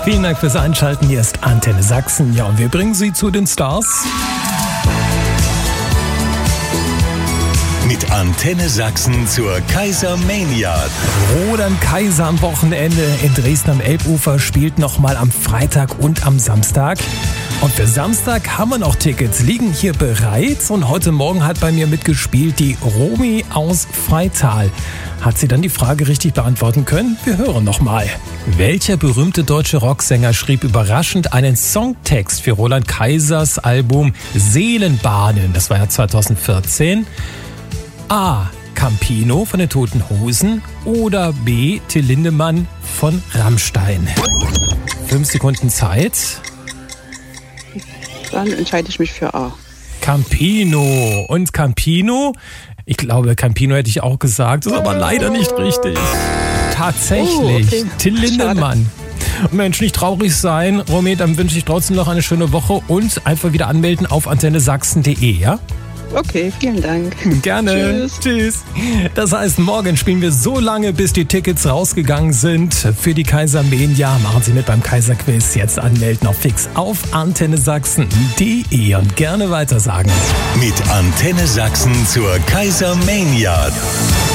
Vielen Dank fürs Einschalten. Hier ist Antenne Sachsen. Ja, und wir bringen Sie zu den Stars. Mit Antenne Sachsen zur Kaisermania. Roland Kaiser am Wochenende in Dresden am Elbufer spielt nochmal am Freitag und am Samstag. Und für Samstag haben wir noch Tickets, liegen hier bereit. Und heute Morgen hat bei mir mitgespielt die Romy aus Freital. Hat sie dann die Frage richtig beantworten können? Wir hören nochmal. Welcher berühmte deutsche Rocksänger schrieb überraschend einen Songtext für Roland Kaisers Album Seelenbahnen? Das war ja 2014. A. Campino von den Toten Hosen oder B. Till Lindemann von Rammstein. 5 Sekunden Zeit. Dann entscheide ich mich für A. Campino. Und Campino, ich glaube, Campino hätte ich auch gesagt, ist aber leider nicht richtig. Tatsächlich, okay. Till Lindemann. Mensch, nicht traurig sein. Romy, dann wünsche ich trotzdem noch eine schöne Woche und einfach wieder anmelden auf antennesachsen.de, ja? Okay, vielen Dank. Gerne. Tschüss. Das heißt, morgen spielen wir so lange, bis die Tickets rausgegangen sind für die Kaisermania. Machen Sie mit beim Kaiserquiz. Jetzt anmelden auf fix auf antennesachsen.de und gerne weitersagen. Mit Antenne Sachsen zur Kaisermania.